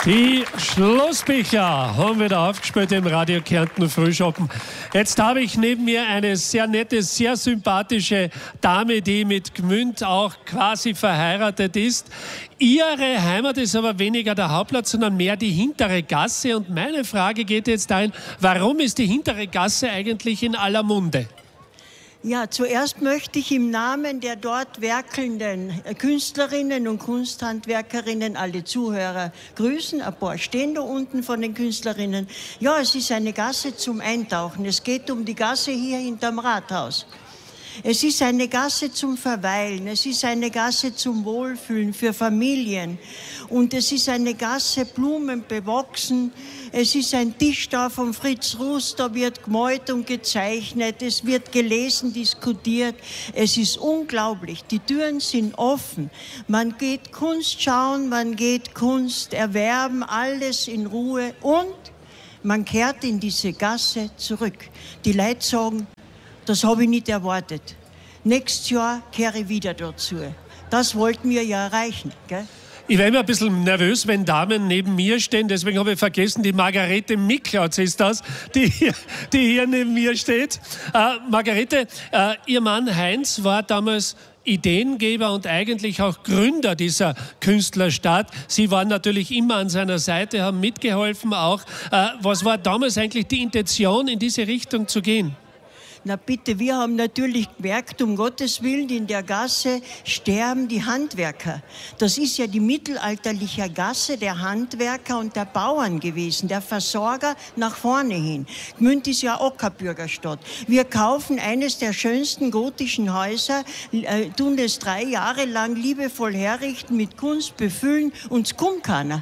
Die Schlussbücher haben wir da aufgespielt im Radio Kärnten Frühschoppen. Jetzt habe ich neben mir eine sehr nette, sehr sympathische Dame, die mit Gmünd auch quasi verheiratet ist. Ihre Heimat ist aber weniger der Hauptplatz, sondern mehr die hintere Gasse. Und meine Frage geht jetzt dahin, warum ist die hintere Gasse eigentlich in aller Munde? Ja, zuerst möchte ich im Namen der dort werkelnden Künstlerinnen und Kunsthandwerkerinnen alle Zuhörer grüßen. Ein paar stehen da unten von den Künstlerinnen. Ja, es ist eine Gasse zum Eintauchen. Es geht um die Gasse hier hinterm Rathaus. Es ist eine Gasse zum Verweilen, es ist eine Gasse zum Wohlfühlen für Familien und es ist eine Gasse blumenbewachsen. Es ist ein Tisch da von Fritz Rust, da wird gemalt und gezeichnet, es wird gelesen, diskutiert. Es ist unglaublich, die Türen sind offen. Man geht Kunst schauen, man geht Kunst erwerben, alles in Ruhe und man kehrt in diese Gasse zurück. Die Leute sagen, das habe ich nicht erwartet. Nächstes Jahr kehre ich wieder dazu. Das wollten wir ja erreichen, gell? Ich werde immer ein bisschen nervös, wenn Damen neben mir stehen. Deswegen habe ich vergessen, die Margarete Miklautz ist das, die hier neben mir steht. Margarete, Ihr Mann Heinz war damals Ideengeber und eigentlich auch Gründer dieser Künstlerstadt. Sie waren natürlich immer an seiner Seite, haben mitgeholfen auch. Was war damals eigentlich die Intention, in diese Richtung zu gehen? Na bitte, wir haben natürlich gemerkt, um Gottes Willen, in der Gasse sterben die Handwerker. Das ist ja die mittelalterliche Gasse der Handwerker und der Bauern gewesen, der Versorger nach vorne hin. Gmünd ist ja auch keine Bürgerstadt. Wir kaufen eines der schönsten gotischen Häuser, tun es 3 Jahre lang liebevoll herrichten, mit Kunst befüllen und es kommt keiner.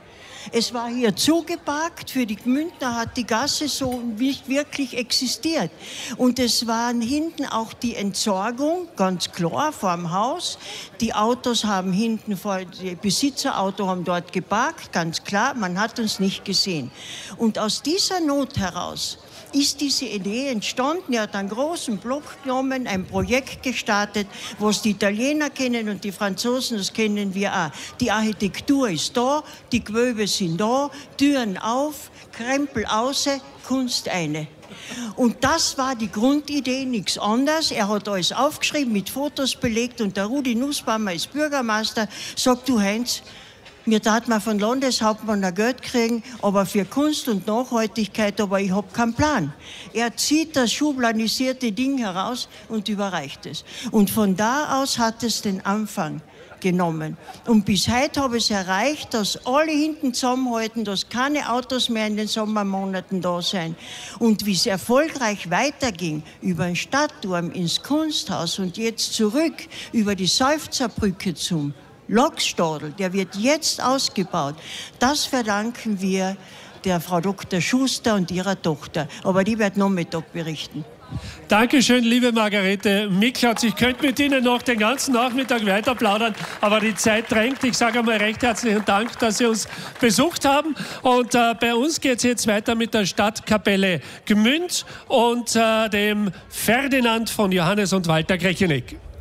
Es war hier zugeparkt, für die Gmündner hat die Gasse so nicht wirklich existiert. Und es waren hinten auch die Entsorgung, ganz klar, vor dem Haus. Die Autos haben hinten, die Besitzerauto haben dort geparkt, ganz klar, man hat uns nicht gesehen. Und aus dieser Not heraus ist diese Idee entstanden. Er hat einen großen Block genommen, ein Projekt gestartet, was die Italiener kennen und die Franzosen, das kennen wir auch. Die Architektur ist da, die Gewölbe sind da, Türen auf, Krempel außer, Kunst eine. Und das war die Grundidee, nichts anderes. Er hat alles aufgeschrieben, mit Fotos belegt und der Rudi Nussbaumer als Bürgermeister sagt, du Heinz, mir tat man von Landeshauptmann ein Geld kriegen, aber für Kunst und Nachhaltigkeit, aber ich habe keinen Plan. Er zieht das schubladisierte Ding heraus und überreicht es. Und von da aus hat es den Anfang genommen. Und bis heute habe ich es erreicht, dass alle hinten zusammenhalten, dass keine Autos mehr in den Sommermonaten da sind. Und wie es erfolgreich weiterging, über den Stadtturm ins Kunsthaus und jetzt zurück über die Seufzerbrücke zum Lokstadel, der wird jetzt ausgebaut. Das verdanken wir der Frau Dr. Schuster und ihrer Tochter. Aber die wird Nachmittag berichten. Dankeschön, liebe Margarete Miklautz. Ich könnte mit Ihnen noch den ganzen Nachmittag weiter plaudern, aber die Zeit drängt. Ich sage einmal recht herzlichen Dank, dass Sie uns besucht haben. Und bei uns geht es jetzt weiter mit der Stadtkapelle Gmünd und dem Ferdinand von Johannes und Walter Grecheneck.